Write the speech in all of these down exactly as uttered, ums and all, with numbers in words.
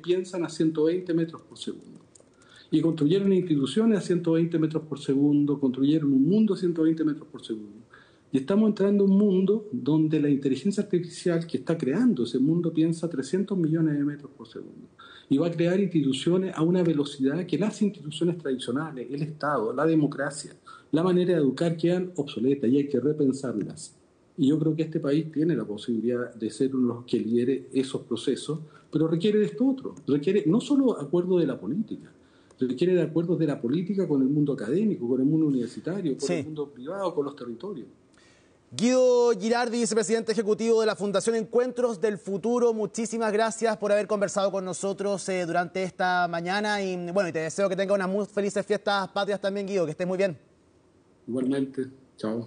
piensan a ciento veinte metros por segundo. Y construyeron instituciones a ciento veinte metros por segundo, construyeron un mundo a ciento veinte metros por segundo. Y estamos entrando en un mundo donde la inteligencia artificial que está creando ese mundo piensa trescientos millones de metros por segundo. Y va a crear instituciones a una velocidad que las instituciones tradicionales, el Estado, la democracia, la manera de educar quedan obsoletas y hay que repensarlas. Y yo creo que este país tiene la posibilidad de ser uno de los que lidere esos procesos, pero requiere de esto otro. Requiere no solo acuerdo de la política, requiere de acuerdos de la política con el mundo académico, con el mundo universitario, con sí. el mundo privado, con los territorios. Guido Girardi, vicepresidente ejecutivo de la Fundación Encuentros del Futuro, muchísimas gracias por haber conversado con nosotros eh, durante esta mañana y bueno, y te deseo que tengas unas muy felices fiestas patrias también, Guido, que estés muy bien. Igualmente, chao.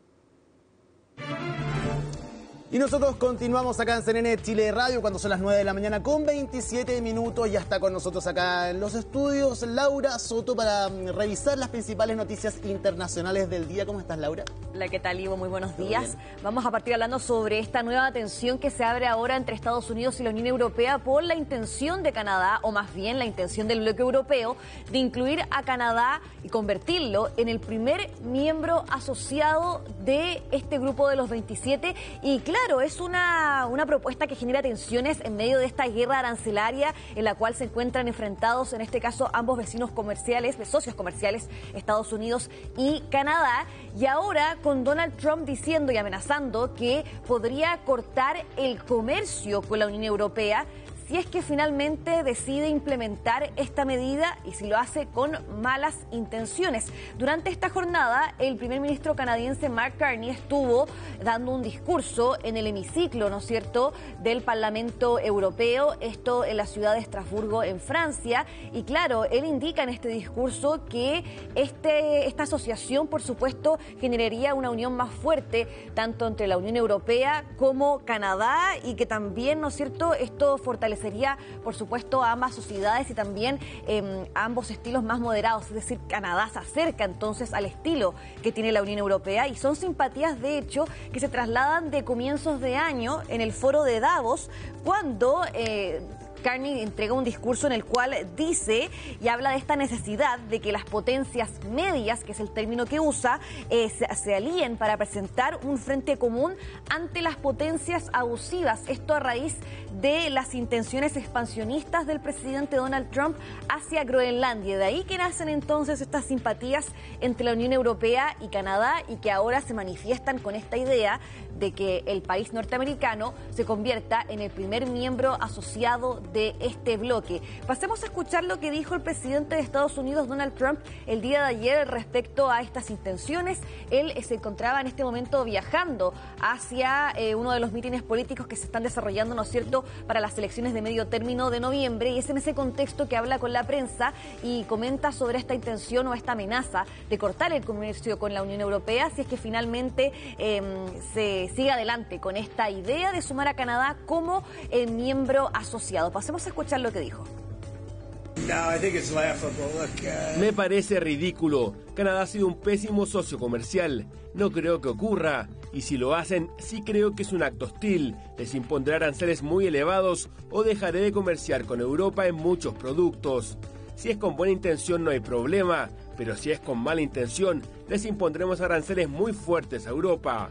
Y nosotros continuamos acá en C N N Chile Radio cuando son las nueve de la mañana con veintisiete minutos. Ya está con nosotros acá en los estudios Laura Soto para revisar las principales noticias internacionales del día. ¿Cómo estás, Laura? Hola, ¿qué tal, Ivo? Muy buenos días. Vamos a partir hablando sobre esta nueva tensión que se abre ahora entre Estados Unidos y la Unión Europea por la intención de Canadá, o más bien la intención del bloque europeo, de incluir a Canadá y convertirlo en el primer miembro asociado de este grupo de los veintisiete. Y claro, Claro, es una, una propuesta que genera tensiones en medio de esta guerra arancelaria en la cual se encuentran enfrentados, en este caso, ambos vecinos comerciales, socios comerciales, Estados Unidos y Canadá. Y ahora con Donald Trump diciendo y amenazando que podría cortar el comercio con la Unión Europea si es que finalmente decide implementar esta medida y si lo hace con malas intenciones. Durante esta jornada, el primer ministro canadiense Mark Carney estuvo dando un discurso en el hemiciclo, ¿no es cierto?, del Parlamento Europeo, esto en la ciudad de Estrasburgo, en Francia. Y claro, él indica en este discurso que este, esta asociación, por supuesto, generaría una unión más fuerte, tanto entre la Unión Europea como Canadá, y que también, ¿no es cierto?, esto fortalecería sería, por supuesto, a ambas sociedades y también eh, a ambos estilos más moderados. Es decir, Canadá se acerca entonces al estilo que tiene la Unión Europea y son simpatías, de hecho, que se trasladan de comienzos de año en el foro de Davos, cuando Eh, Carney entrega un discurso en el cual dice y habla de esta necesidad de que las potencias medias, que es el término que usa, eh, se, se alíen para presentar un frente común ante las potencias abusivas. Esto a raíz de las intenciones expansionistas del presidente Donald Trump hacia Groenlandia. De ahí que nacen entonces estas simpatías entre la Unión Europea y Canadá y que ahora se manifiestan con esta idea de que el país norteamericano se convierta en el primer miembro asociado de este bloque. Pasemos a escuchar lo que dijo el presidente de Estados Unidos, Donald Trump, el día de ayer respecto a estas intenciones. Él se encontraba en este momento viajando hacia eh, uno de los mítines políticos que se están desarrollando, ¿no es cierto?, para las elecciones de medio término de noviembre, y es en ese contexto que habla con la prensa y comenta sobre esta intención o esta amenaza de cortar el comercio con la Unión Europea si es que finalmente eh, se sigue adelante con esta idea de sumar a Canadá como eh, miembro asociado. Pasemos a escuchar lo que dijo. Me parece ridículo. Canadá ha sido un pésimo socio comercial. No creo que ocurra. Y si lo hacen, sí creo que es un acto hostil. Les impondré aranceles muy elevados o dejaré de comerciar con Europa en muchos productos. Si es con buena intención no hay problema, pero si es con mala intención, les impondremos aranceles muy fuertes a Europa.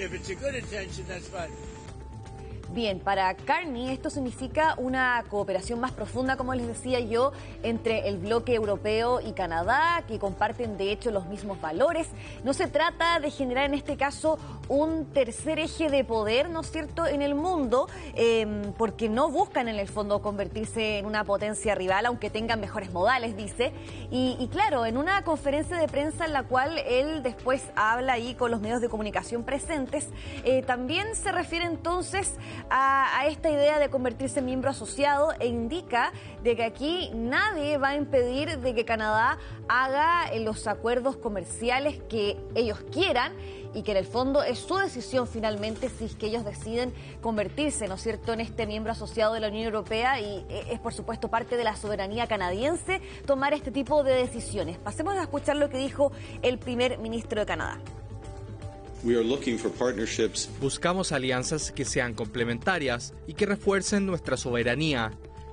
Bien, para Carney esto significa una cooperación más profunda, como les decía yo, entre el bloque europeo y Canadá, que comparten de hecho los mismos valores. No se trata de generar en este caso un tercer eje de poder, ¿no es cierto?, en el mundo, eh, porque no buscan en el fondo convertirse en una potencia rival, aunque tengan mejores modales, dice. Y, y claro, en una conferencia de prensa en la cual él después habla ahí con los medios de comunicación presentes, eh, también se refiere entonces A, a esta idea de convertirse en miembro asociado e indica de que aquí nadie va a impedir de que Canadá haga los acuerdos comerciales que ellos quieran y que en el fondo es su decisión finalmente si es que ellos deciden convertirse, ¿no es cierto?, en este miembro asociado de la Unión Europea, y es por supuesto parte de la soberanía canadiense tomar este tipo de decisiones. Pasemos a escuchar lo que dijo el primer ministro de Canadá. Buscamos alianzas que sean complementarias y que refuercen nuestra soberanía.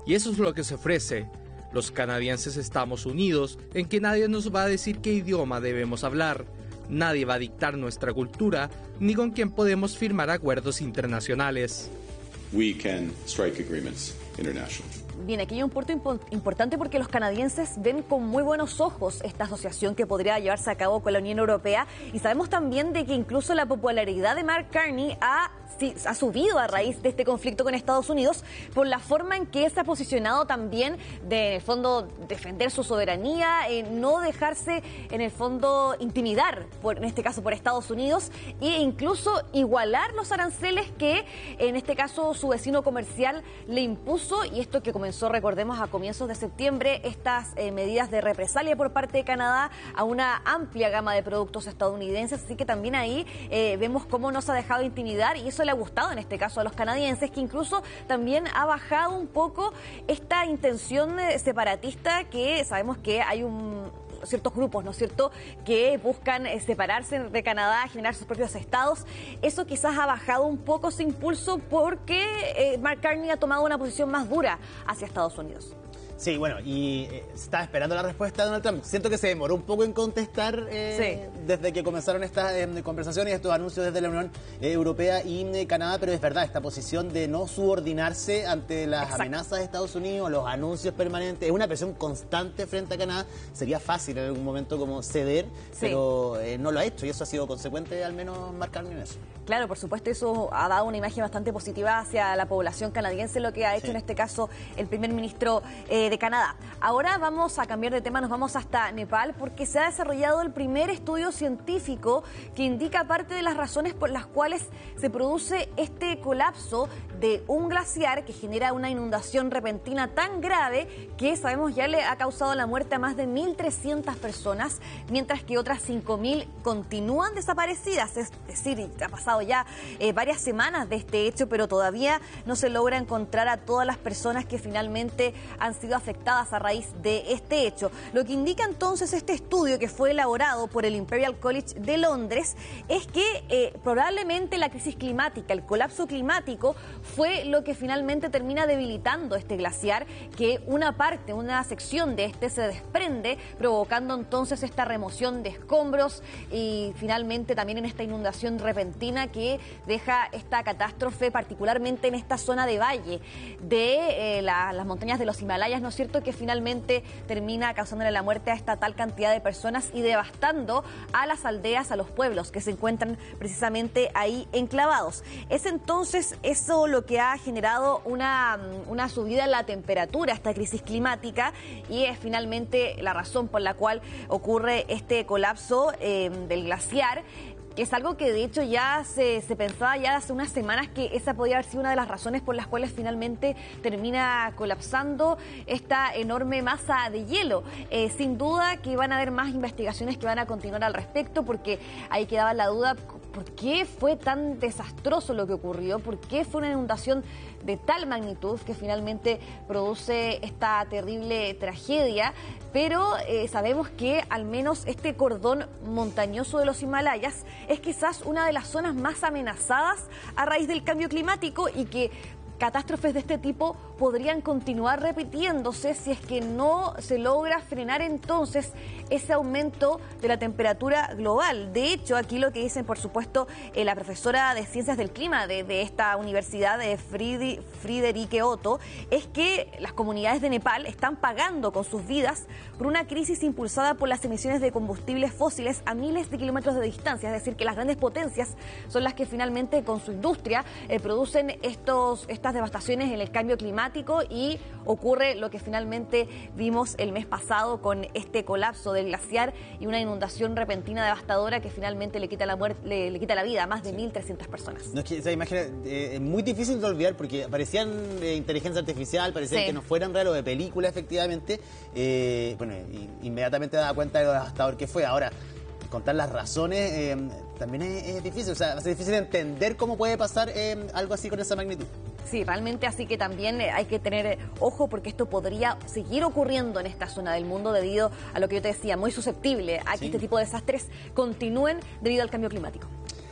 Y eso es lo que se ofrece. Los canadienses estamos unidos en que nadie nos va a decir qué idioma debemos hablar. Nadie va a dictar nuestra cultura, ni con quién podemos firmar acuerdos internacionales. We can strike agreements internationally. Bien, aquí hay un punto impo importante porque los canadienses ven con muy buenos ojos esta asociación que podría llevarse a cabo con la Unión Europea, y sabemos también de que incluso la popularidad de Mark Carney ha, sí, ha subido a raíz de este conflicto con Estados Unidos por la forma en que se ha posicionado también de, en el fondo, defender su soberanía, eh, no dejarse, en el fondo, intimidar, por, en este caso por Estados Unidos, e incluso igualar los aranceles que, en este caso, su vecino comercial le impuso, y esto que comenzó, recordemos, a comienzos de septiembre, estas eh, medidas de represalia por parte de Canadá a una amplia gama de productos estadounidenses, así que también ahí eh, vemos cómo no se ha dejado intimidar, y eso le ha gustado en este caso a los canadienses, que incluso también ha bajado un poco esta intención eh, separatista, que sabemos que hay un... ciertos grupos, ¿no es cierto?, que buscan eh, separarse de Canadá, generar sus propios estados. Eso quizás ha bajado un poco ese impulso porque eh, Mark Carney ha tomado una posición más dura hacia Estados Unidos. Sí, bueno, y eh, estaba esperando la respuesta de Donald Trump. Siento que se demoró un poco en contestar eh, sí. desde que comenzaron estas eh, conversaciones y estos anuncios desde la Unión eh, Europea y eh, Canadá, pero es verdad, esta posición de no subordinarse ante las Exacto. amenazas de Estados Unidos, los anuncios permanentes, es una presión constante frente a Canadá. Sería fácil en algún momento como ceder, sí. pero eh, no lo ha hecho, y eso ha sido consecuente, al menos Mark Carney en eso. Claro, por supuesto, eso ha dado una imagen bastante positiva hacia la población canadiense, lo que ha hecho sí. en este caso el primer ministro eh, de Canadá. Ahora vamos a cambiar de tema, nos vamos hasta Nepal, porque se ha desarrollado el primer estudio científico que indica parte de las razones por las cuales se produce este colapso de un glaciar que genera una inundación repentina tan grave que sabemos ya le ha causado la muerte a más de mil trescientas personas, mientras que otras cinco mil continúan desaparecidas. Es decir, ha pasado ya eh, varias semanas de este hecho, pero todavía no se logra encontrar a todas las personas que finalmente han sido afectadas a raíz de este hecho. Lo que indica entonces este estudio, que fue elaborado por el Imperial College de Londres, es que eh, probablemente la crisis climática, el colapso climático, fue lo que finalmente termina debilitando este glaciar, que una parte, una sección de este se desprende, provocando entonces esta remoción de escombros y finalmente también en esta inundación repentina que deja esta catástrofe, particularmente en esta zona de valle de eh, la, las montañas de los Himalayas, ¿no es cierto?, que finalmente termina causándole la muerte a esta tal cantidad de personas y devastando a las aldeas, a los pueblos que se encuentran precisamente ahí enclavados. Es entonces eso lo que ha generado una, una subida en la temperatura, esta crisis climática, y es finalmente la razón por la cual ocurre este colapso eh, del glaciar, que es algo que de hecho ya se, se pensaba ya hace unas semanas que esa podía haber sido una de las razones por las cuales finalmente termina colapsando esta enorme masa de hielo. Eh, sin duda que van a haber más investigaciones que van a continuar al respecto, porque ahí quedaba la duda, ¿por qué fue tan desastroso lo que ocurrió? ¿Por qué fue una inundación de tal magnitud que finalmente produce esta terrible tragedia? Pero eh, sabemos que al menos este cordón montañoso de los Himalayas es quizás una de las zonas más amenazadas a raíz del cambio climático, y que catástrofes de este tipo podrían continuar repitiéndose si es que no se logra frenar entonces ese aumento de la temperatura global. De hecho, aquí lo que dicen, por supuesto, eh, la profesora de Ciencias del Clima de, de esta universidad, de Friedi, Friederike Otto, es que las comunidades de Nepal están pagando con sus vidas por una crisis impulsada por las emisiones de combustibles fósiles a miles de kilómetros de distancia. Es decir, que las grandes potencias son las que finalmente con su industria eh, producen estos, estas devastaciones en el cambio climático, y ocurre lo que finalmente vimos el mes pasado con este colapso del glaciar y una inundación repentina devastadora que finalmente le quita la muerte, le, le quita la vida a más de sí. mil trescientas personas. No, es que esa imagen es eh, muy difícil de olvidar, porque parecían de inteligencia artificial, parecían sí. que no fueran real o de película, efectivamente. Eh, bueno, y, inmediatamente daba cuenta de lo devastador que fue. Ahora, contar las razones eh, también es, es difícil, o sea, es difícil entender cómo puede pasar eh, algo así con esa magnitud. Sí, realmente, así que también hay que tener ojo, porque esto podría seguir ocurriendo en esta zona del mundo debido a lo que yo te decía, muy susceptible a que sí. este tipo de desastres continúen debido al cambio climático.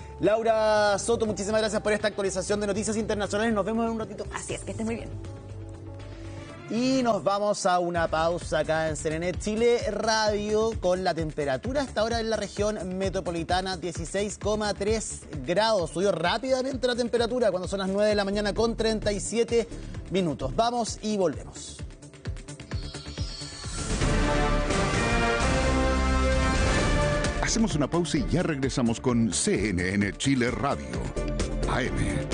Laura Soto, muchísimas gracias por esta actualización de Noticias Internacionales. Nos vemos en un ratito. Así es, que estés muy bien. Y nos vamos a una pausa acá en C N N Chile Radio con la temperatura hasta ahora en la región metropolitana, dieciséis coma tres grados. Subió rápidamente la temperatura cuando son las nueve de la mañana con treinta y siete minutos. Vamos y volvemos. Hacemos una pausa y ya regresamos con C N N Chile Radio, A M.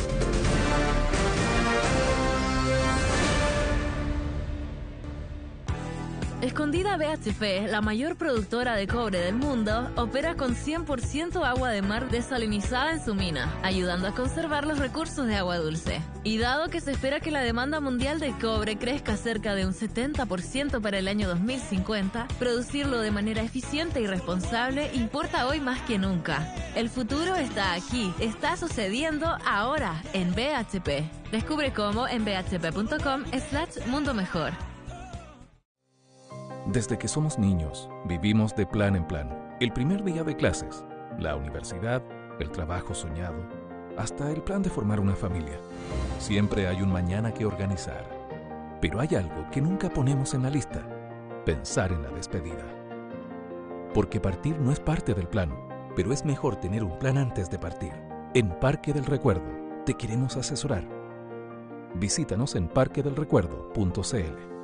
Escondida B H P, la mayor productora de cobre del mundo, opera con cien por ciento agua de mar desalinizada en su mina, ayudando a conservar los recursos de agua dulce. Y dado que se espera que la demanda mundial de cobre crezca cerca de un setenta por ciento para el año dos mil cincuenta, producirlo de manera eficiente y responsable importa hoy más que nunca. El futuro está aquí, está sucediendo ahora en B H P. Descubre cómo en b h p punto com slash mundo mejor. Desde que somos niños, vivimos de plan en plan. El primer día de clases, la universidad, el trabajo soñado, hasta el plan de formar una familia. Siempre hay un mañana que organizar. Pero hay algo que nunca ponemos en la lista: pensar en la despedida. Porque partir no es parte del plan, pero es mejor tener un plan antes de partir. En Parque del Recuerdo te queremos asesorar. Visítanos en parque del recuerdo punto c l.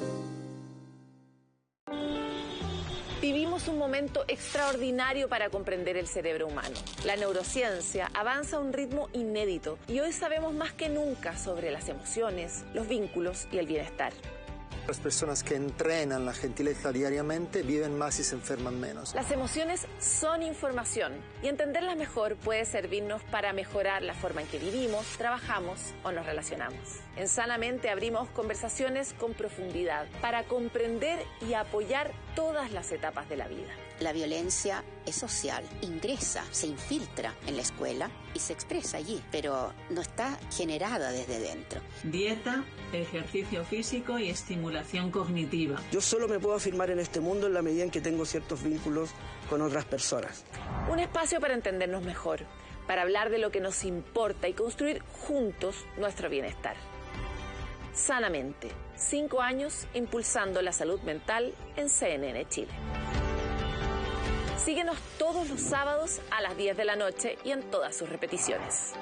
Vivimos un momento extraordinario para comprender el cerebro humano. La neurociencia avanza a un ritmo inédito y hoy sabemos más que nunca sobre las emociones, los vínculos y el bienestar. Las personas que entrenan la gentileza diariamente viven más y se enferman menos. Las emociones son información y entenderlas mejor puede servirnos para mejorar la forma en que vivimos, trabajamos o nos relacionamos. En Sanamente abrimos conversaciones con profundidad para comprender y apoyar todas las etapas de la vida. La violencia es social, ingresa, se infiltra en la escuela y se expresa allí, pero no está generada desde dentro. Dieta, ejercicio físico y estimulación cognitiva. Yo solo me puedo afirmar en este mundo en la medida en que tengo ciertos vínculos con otras personas. Un espacio para entendernos mejor, para hablar de lo que nos importa y construir juntos nuestro bienestar. Sanamente, cinco años impulsando la salud mental en C N N Chile. Síguenos todos los sábados a las diez de la noche y en todas sus repeticiones.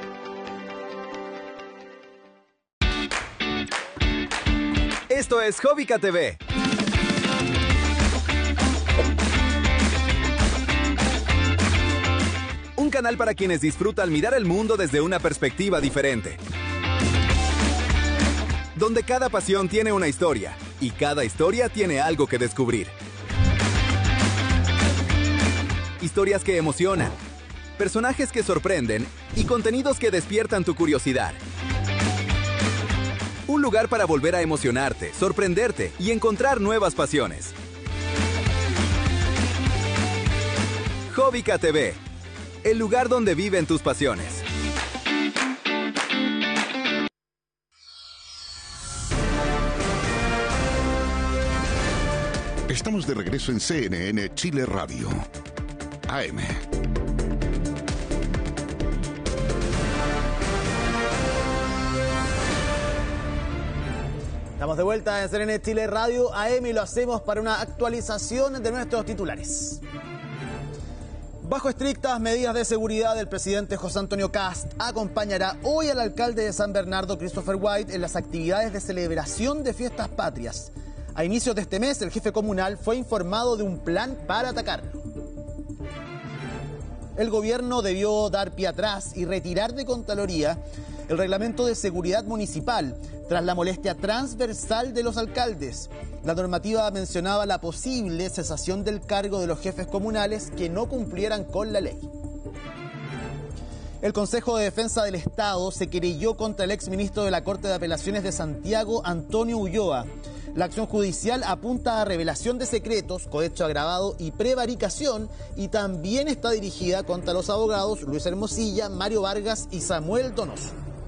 Esto es Hobbica T V. Un canal para quienes disfrutan mirar el mundo desde una perspectiva diferente. Donde cada pasión tiene una historia y cada historia tiene algo que descubrir. Historias que emocionan, personajes que sorprenden y contenidos que despiertan tu curiosidad. Un lugar para volver a emocionarte, sorprenderte y encontrar nuevas pasiones. Hobbica T V, el lugar donde viven tus pasiones. Estamos de regreso en C N N Chile Radio, A M. Estamos de vuelta en C N N Chile Radio A M y lo hacemos para una actualización de nuestros titulares. Bajo estrictas medidas de seguridad, el presidente José Antonio Kast acompañará hoy al alcalde de San Bernardo, Christopher White, en las actividades de celebración de fiestas patrias. A inicios de este mes, el jefe comunal fue informado de un plan para atacarlo. El gobierno debió dar pie atrás y retirar de Contraloría el reglamento de seguridad municipal tras la molestia transversal de los alcaldes. La normativa mencionaba la posible cesación del cargo de los jefes comunales que no cumplieran con la ley. El Consejo de Defensa del Estado se querelló contra el exministro de la Corte de Apelaciones de Santiago, Antonio Ulloa. La acción judicial apunta a revelación de secretos, cohecho agravado y prevaricación, y también está dirigida contra los abogados Luis Hermosilla, Mario Vargas y Samuel Donoso.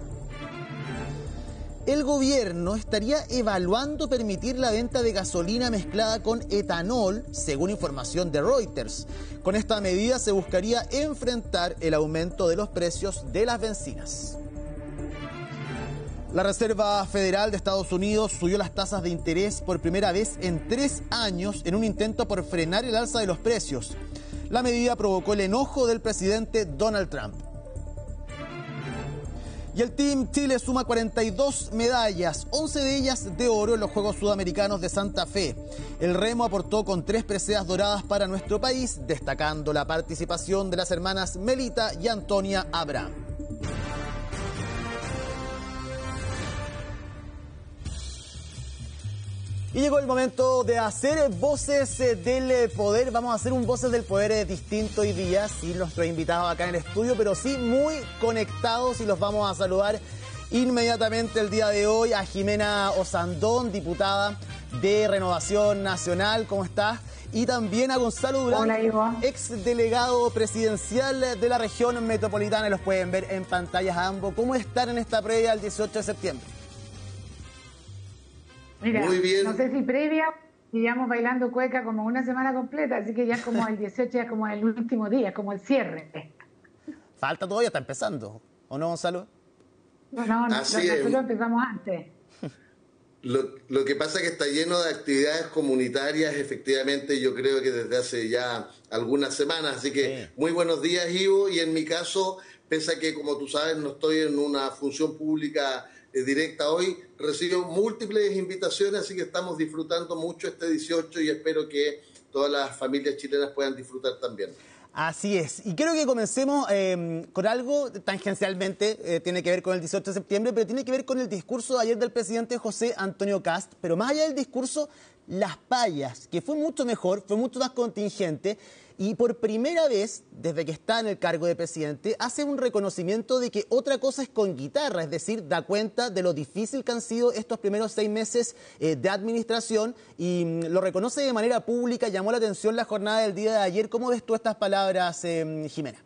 El gobierno estaría evaluando permitir la venta de gasolina mezclada con etanol, según información de Reuters. Con esta medida se buscaría enfrentar el aumento de los precios de las bencinas. La Reserva Federal de Estados Unidos subió las tasas de interés por primera vez en tres años en un intento por frenar el alza de los precios. La medida provocó el enojo del presidente Donald Trump. Y el Team Chile suma cuarenta y dos medallas, once de ellas de oro en los Juegos Sudamericanos de Santa Fe. El remo aportó con tres preseas doradas para nuestro país, destacando la participación de las hermanas Melita y Antonia Abraham. Y llegó el momento de hacer Voces del Poder. Vamos a hacer un Voces del Poder distinto hoy día, sin nuestros invitados acá en el estudio, pero sí muy conectados, y los vamos a saludar inmediatamente el día de hoy a Jimena Osandón, diputada de Renovación Nacional. ¿Cómo estás? Y también a Gonzalo Durán, Hola, Ivo. ex delegado presidencial de la región metropolitana. Los pueden ver en pantallas a ambos. ¿Cómo están en esta previa al dieciocho de septiembre? Mira, Muy bien. No sé si previa, sigamos bailando cueca como una semana completa, así que ya como el dieciocho, ya como el último día, como el cierre. Falta todavía, está empezando, ¿o no, Gonzalo? No, no, no, Así nosotros es. empezamos antes. Lo, lo que pasa es que está lleno de actividades comunitarias, efectivamente, yo creo que desde hace ya algunas semanas. Así que Sí. muy buenos días, Ivo. Y en mi caso, pese a que, como tú sabes, no estoy en una función pública eh, directa hoy, recibo múltiples invitaciones, así que estamos disfrutando mucho este dieciocho y espero que todas las familias chilenas puedan disfrutar también. Así es. Y quiero que comencemos eh, con algo tangencialmente, eh, tiene que ver con el dieciocho de septiembre, pero tiene que ver con el discurso de ayer del presidente José Antonio Kast. Pero más allá del discurso, las payas, que fue mucho mejor, fue mucho más contingente, y por primera vez, desde que está en el cargo de presidente, hace un reconocimiento de que otra cosa es con guitarra, es decir, da cuenta de lo difícil que han sido estos primeros seis meses eh, de administración, y mm, lo reconoce de manera pública. Llamó la atención la jornada del día de ayer. ¿Cómo ves tú estas palabras, eh, Jimena?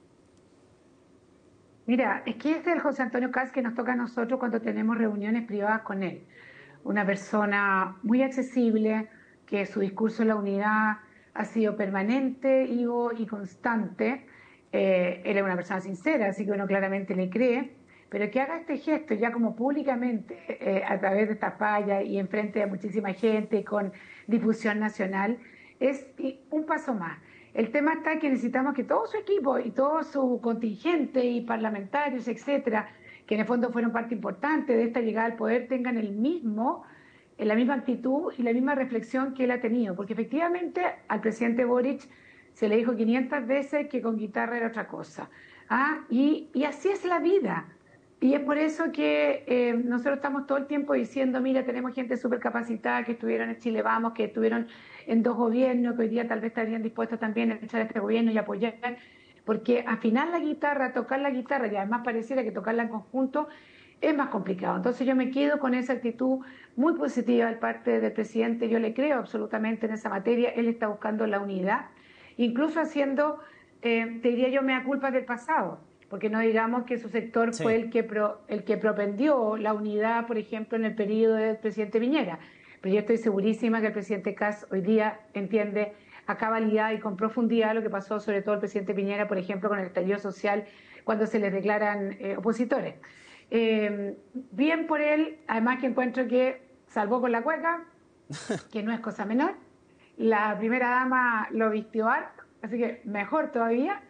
Mira, es que este es el José Antonio Kast que nos toca a nosotros cuando tenemos reuniones privadas con él. Una persona muy accesible, que su discurso en la unidad ha sido permanente, Ivo, y constante. Eh, él es una persona sincera, así que uno claramente le cree, pero que haga este gesto ya como públicamente, eh, a través de esta falla y enfrente de muchísima gente, con difusión nacional, es un paso más. El tema está que necesitamos que todo su equipo y todo su contingente y parlamentarios, etcétera, que en el fondo fueron parte importante de esta llegada al poder, tengan el mismo, la misma actitud y la misma reflexión que él ha tenido. Porque efectivamente al presidente Boric se le dijo quinientas veces que con guitarra era otra cosa. ¿Ah? Y, y así es la vida. Y es por eso que eh, nosotros estamos todo el tiempo diciendo, mira, tenemos gente súper capacitada que estuvieron en Chile Vamos, que estuvieron en dos gobiernos, que hoy día tal vez estarían dispuestos también a echar este gobierno y apoyar, porque afinar la guitarra, tocar la guitarra, y además pareciera que tocarla en conjunto es más complicado. Entonces yo me quedo con esa actitud muy positiva de parte del presidente. Yo le creo absolutamente en esa materia. Él está buscando la unidad, incluso haciendo, eh, te diría yo, mea culpa del pasado, porque no digamos que su sector Sí. fue el que, pro, el que propendió la unidad, por ejemplo, en el periodo del presidente Piñera. Pero yo estoy segurísima que el presidente Kast hoy día entiende a cabalidad y con profundidad lo que pasó, sobre todo el presidente Piñera, por ejemplo, con el estallido social, cuando se les declaran eh, opositores. Eh, bien por él, además que encuentro que salvó con la cueca, que no es cosa menor. La primera dama lo vistió harto, así que mejor todavía.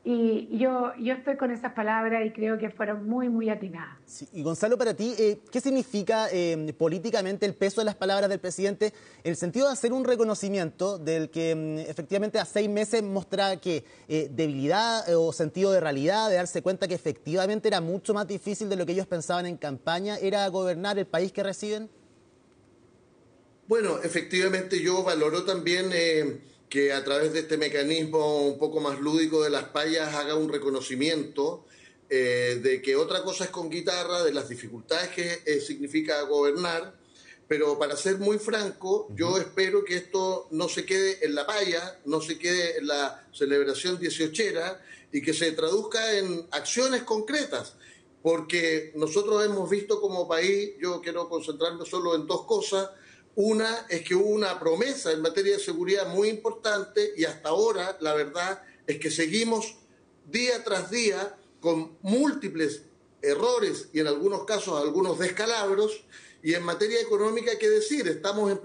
Y yo, yo estoy con esas palabras y creo que fueron muy, muy atinadas. Sí. Y Gonzalo, para ti, eh, ¿qué significa eh, políticamente el peso de las palabras del presidente? El sentido de hacer un reconocimiento del que mm, efectivamente a seis meses mostraba que eh, debilidad eh, o sentido de realidad, de darse cuenta que efectivamente era mucho más difícil de lo que ellos pensaban en campaña, era gobernar el país que residen. Bueno, efectivamente yo valoro también eh, que a través de este mecanismo un poco más lúdico de las payas haga un reconocimiento eh, de que otra cosa es con guitarra, de las dificultades que eh, significa gobernar, pero para ser muy franco, yo espero que esto no se quede en la paya, no se quede en la celebración dieciochera y que se traduzca en acciones concretas, porque nosotros hemos visto como país, yo quiero concentrarme solo en dos cosas. Una es que hubo una promesa en materia de seguridad muy importante y hasta ahora la verdad es que seguimos día tras día con múltiples errores y en algunos casos algunos descalabros. Y en materia económica, ¿qué decir? Estamos en